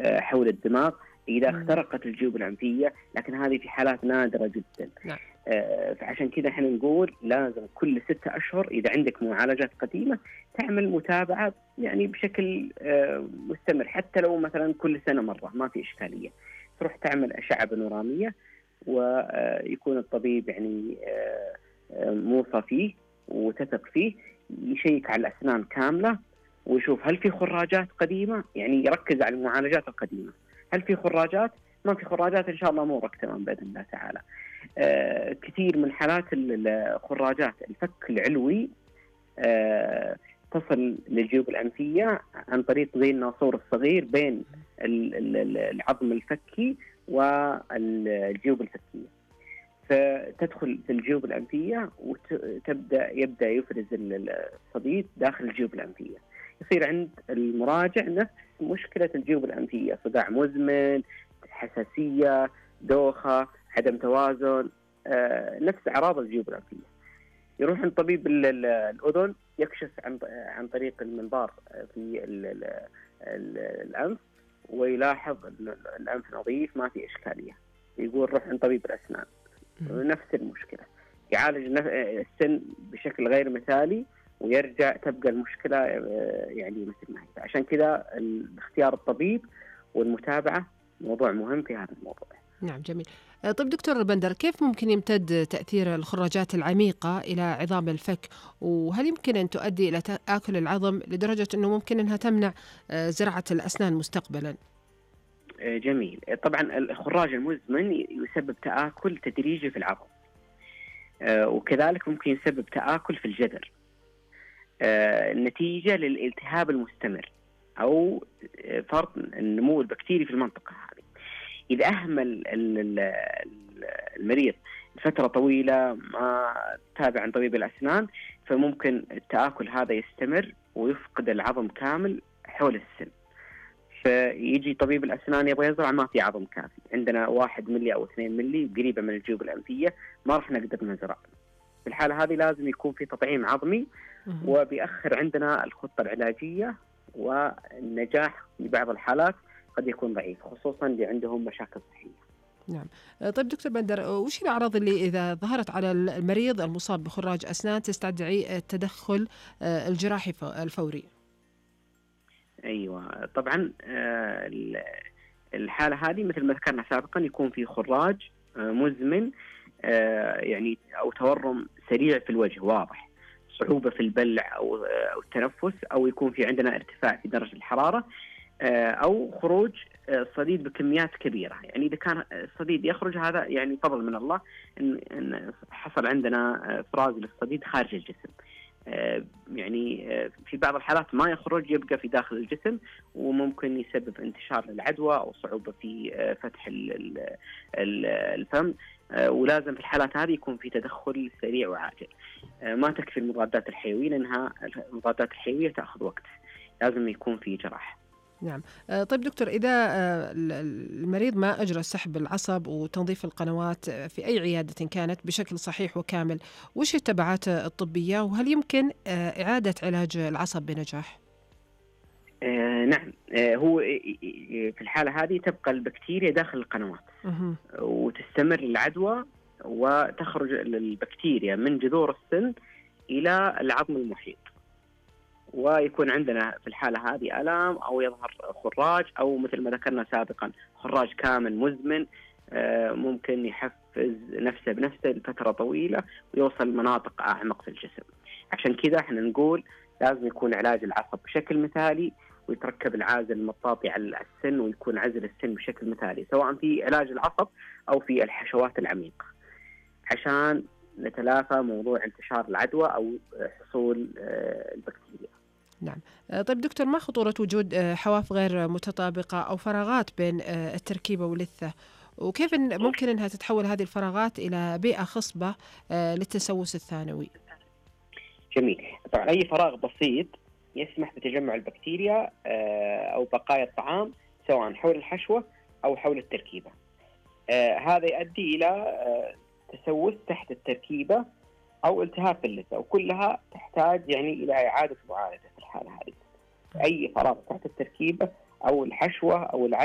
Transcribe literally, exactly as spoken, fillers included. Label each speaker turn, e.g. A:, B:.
A: حول الدماغ إذا اخترقت الجيوب الأنفية، لكن هذه في حالات نادرة جدا.
B: نعم.
A: فعشان كذا احنا نقول لازم كل ستة أشهر إذا عندك معالجات قديمة تعمل متابعة يعني بشكل مستمر، حتى لو مثلا كل سنة مرة ما في إشكالية. تروح تعمل أشعة بانورامية ويكون الطبيب يعني موصى فيه وتثق فيه، يشيك على الأسنان كاملة ويشوف هل في خراجات قديمة، يعني يركز على المعالجات القديمة. هل في خراجات؟ ما في خراجات إن شاء الله أمورك تمام بإذن الله تعالى. آه كثير من حالات الخراجات الفك العلوي آه تصل للجيوب الأنفية عن طريق زي الناصور الصغير بين العظم الفكي والجيوب الفكية، فتدخل في الجيوب الأنفية وتبدأ يبدأ يفرز الصديد داخل الجيوب الأنفية. يصير عند المراجع نفس مشكلة الجيوب الأنفية، صداع مزمن، حساسية، دوخة، عدم توازن، آه، نفس أعراض الجيوب الأنفية. يروح عند طبيب الأذن يكشف عن عن طريق المنظار في ال ال ال الأنف ويلاحظ الأنف نظيف ما في إشكالية، يقول روح عند طبيب الأسنان نفس المشكلة، يعالج السن بشكل غير مثالي ويرجع تبقى المشكلة يعني مثل ما هي. عشان كذا اختيار الطبيب والمتابعة موضوع مهم في هذا الموضوع.
B: نعم جميل. طيب دكتور بندر، كيف ممكن يمتد تأثير الخراجات العميقة إلى عظام الفك، وهل يمكن أن تؤدي إلى تآكل العظم لدرجة أنه ممكن أنها تمنع زراعة الأسنان مستقبلا؟
A: جميل. طبعا الخراج المزمن يسبب تآكل تدريجي في العظم، وكذلك ممكن يسبب تآكل في الجذر نتيجة للالتهاب المستمر أو فرط النمو البكتيري في المنطقة هذه. إذا أهمل المريض فترة طويلة ما تابع عن طبيب الأسنان فممكن التآكل هذا يستمر ويفقد العظم كامل حول السن، فيجي طبيب الأسنان يبغى يزرع ما في عظم كافي، عندنا واحد ملي أو اثنين ملي قريبة من الجيوب الأنفية ما رح نقدر نزرع. في الحالة هذه لازم يكون في تطعيم عظمي، وبيأخر عندنا الخطة العلاجية، والنجاح في بعض الحالات قد يكون ضعيف خصوصا اللي عندهم مشاكل صحية.
B: نعم. طيب دكتور بندر، وش الأعراض اللي إذا ظهرت على المريض المصاب بخراج أسنان تستدعي التدخل الجراحي الفوري؟
A: أيوة طبعا الحالة هذه مثل ما ذكرنا سابقا يكون في خراج مزمن يعني أو تورم سريع في الوجه واضح، صعوبة في البلع أو أو التنفس، أو يكون في عندنا ارتفاع في درجة الحرارة، أو خروج صديد بكميات كبيرة. يعني إذا كان الصديد يخرج هذا يعني فضل من الله إن, إن حصل عندنا إفراز للصديد خارج الجسم. يعني في بعض الحالات ما يخرج، يبقى في داخل الجسم وممكن يسبب انتشار للعدوى أو صعوبة في فتح الفم، ولازم في الحالات هذه يكون في تدخل سريع وعاجل. ما تكفي المضادات الحيوية لأنها المضادات الحيوية تأخذ وقت، لازم يكون في جراحة.
B: نعم. طيب دكتور، إذا المريض ما أجرى سحب العصب وتنظيف القنوات في أي عيادة كانت بشكل صحيح وكامل، وش التبعات الطبية، وهل يمكن إعادة علاج العصب بنجاح؟
A: آه نعم. آه هو في الحالة هذه تبقى البكتيريا داخل القنوات
B: أه.
A: وتستمر العدوى وتخرج البكتيريا من جذور السن إلى العظم المحيط، ويكون عندنا في الحالة هذه ألم أو يظهر خراج، أو مثل ما ذكرنا سابقا خراج كامل مزمن ممكن يحفز نفسه بنفسه لفترة طويلة ويوصل مناطق أعمق في الجسم. عشان كذا احنا نقول لازم يكون علاج العصب بشكل مثالي، ويتركب العازل المطاطي على السن، ويكون عزل السن بشكل مثالي سواء في علاج العصب أو في الحشوات العميقة، عشان نتلافى موضوع انتشار العدوى أو حصول البكتيريا.
B: نعم. طيب دكتور، ما خطورة وجود حواف غير متطابقة أو فراغات بين التركيبة واللثة، وكيف ممكن أنها تتحول هذه الفراغات إلى بيئة خصبة للتسوس الثانوي؟
A: جميل. طبعا أي فراغ بسيط يسمح بتجمع البكتيريا أو بقايا الطعام سواء حول الحشوة أو حول التركيبة. هذا يؤدي إلى تسوس تحت التركيبة أو التهاب في اللثة، وكلها تحتاج يعني إلى إعادة معالجة في الحالة هذه. أي فراغ تحت التركيبة أو الحشوة أو